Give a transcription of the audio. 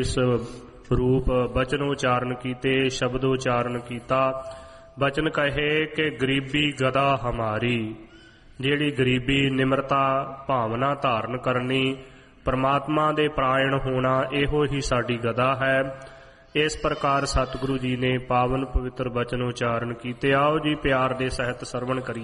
ਇਸ ਰੂਪ ਬਚਨ ਉਚਾਰਨ ਕੀਤੇ, ਸ਼ਬਦ ਉਚਾਰਨ ਕੀਤਾ। ਬਚਨ ਕਹੇ ਕਿ ਗਰੀਬੀ ਗਦਾ ਹਮਾਰੀ, ਜਿਹੜੀ ਗਰੀਬੀ ਨਿਮਰਤਾ ਭਾਵਨਾ ਧਾਰਨ ਕਰਨੀ, ਪਰਮਾਤਮਾ ਦੇ ਪ੍ਰਾਇਣ ਹੋਣਾ, ਇਹੋ ਹੀ ਸਾਡੀ ਗਦਾ ਹੈ। ਇਸ ਪ੍ਰਕਾਰ ਸਤਿਗੁਰੂ ਜੀ ਨੇ ਪਾਵਨ ਪਵਿੱਤਰ ਬਚਨ ਉਚਾਰਨ ਕੀਤੇ। ਆਓ ਜੀ ਪਿਆਰ ਦੇ ਸਹਿਤ ਸਰਵਣ ਕਰੀਏ।